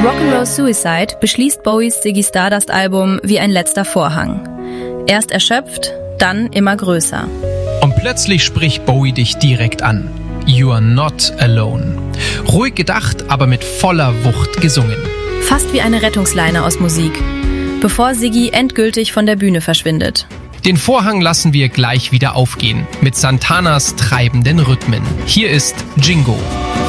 Rock'n'Roll Suicide beschließt Bowies Ziggy Stardust Album wie ein letzter Vorhang. Erst erschöpft, dann immer größer. Und plötzlich spricht Bowie dich direkt an. You are not alone. Ruhig gedacht, aber mit voller Wucht gesungen. Fast wie eine Rettungsleine aus Musik, bevor Ziggy endgültig von der Bühne verschwindet. Den Vorhang lassen wir gleich wieder aufgehen, mit Santanas treibenden Rhythmen. Hier ist Jingo.